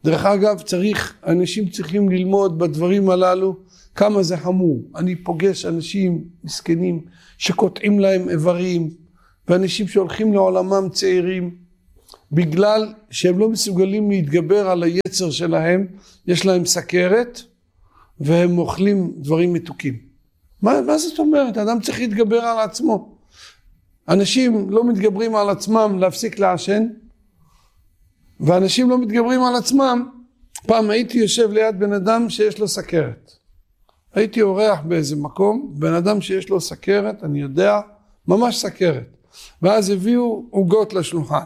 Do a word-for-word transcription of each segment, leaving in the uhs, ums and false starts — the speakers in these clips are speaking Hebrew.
דרך אגב, צריך, אנשים צריכים ללמוד בדברים הללו כמה זה חמור. אני פוגש אנשים מסכנים שקוטעים להם איברים, ואנשים שהולכים לעולמם צעירים, בגלל שהם לא מסוגלים להתגבר על היצר שלהם, יש להם סכרת, והם אוכלים דברים מתוקים. מה, מה זאת אומרת? האדם צריך להתגבר על עצמו. אנשים לא מתגברים על עצמם להפסיק לעשן, ואנשים לא מתגברים על עצמם. פעם הייתי יושב ליד בן אדם שיש לו סכרת. הייתי אורח באיזה מקום, בן אדם שיש לו סכרת, אני יודע, ממש סכרת. ואז הביאו עוגות לשולחן.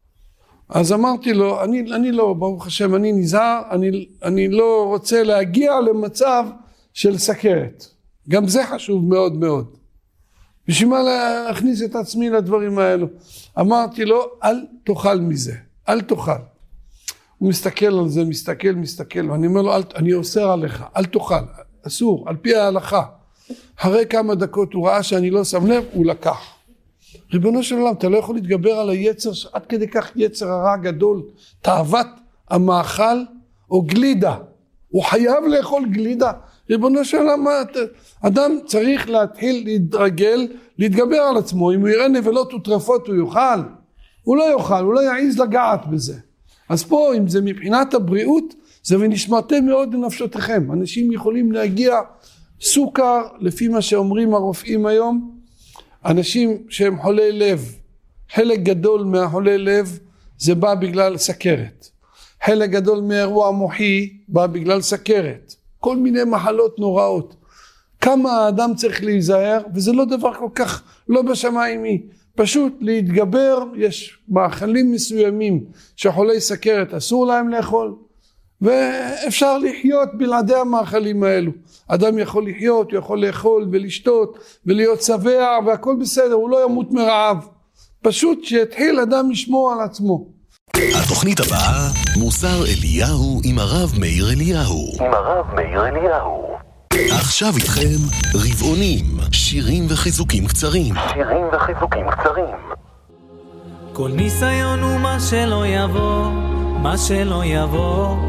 אז אמרתי לו, אני, אני לא, ברוך השם, אני נזהר, אני, אני לא רוצה להגיע למצב של סכרת. גם זה חשוב מאוד מאוד. בשביל מה להכניס את עצמי לדברים האלו? אמרתי לו, אל תאכל מזה, אל תאכל. הוא מסתכל על זה, מסתכל, מסתכל, ואני אומר לו, אל, אני אוסר עליך, אל תאכל, אסור, על פי ההלכה. אחרי כמה דקות הוא ראה שאני לא שם לב, הוא לקח. ריבונו של עולם, אתה לא יכול להתגבר על היצר, עד כדי כך יצר הרע גדול, תאוות המאכל או גלידה. הוא חייב לאכול גלידה. ריבונו של עולם, אדם צריך להתחיל להתרגל, להתגבר על עצמו. אם הוא יראה נבלות וטרפות הוא יאכל. הוא לא יאכל, הוא לא יעיז לגעת בזה. אז פה, אם זה מבחינת הבריאות, זה ונשמרתם מאוד לנפשותיכם. אנשים יכולים להגיע סוכר, לפי מה שאומרים הרופאים היום, אנשים שהם חולי לב, חלק גדול מהחולי לב זה בא בגלל סכרת. חלק גדול מאירוע מוחי בא בגלל סכרת. כל מיני מחלות נוראות. כמה האדם צריך להיזהר, וזה לא דבר כל כך לא בשמיימי. פשוט להתגבר, יש מאכלים מסוימים שחולי סכרת אסור להם לאכול, ואפשר לחיות בלעדי המאכלים האלו. אדם יכול לחיות, הוא יכול לאכול ולשתות ולהיות שבע והכל בסדר, הוא לא ימות מרעב. פשוט שיתחיל אדם לשמור על עצמו. התוכנית הבאה, מוסר אליהו עם הרב מאיר אליהו. עם הרב מאיר אליהו. עכשיו איתכם רבעונים, שירים וחיזוקים קצרים. שירים וחיזוקים קצרים. כל ניסיון הוא מה שלא יבוא, מה שלא יבוא.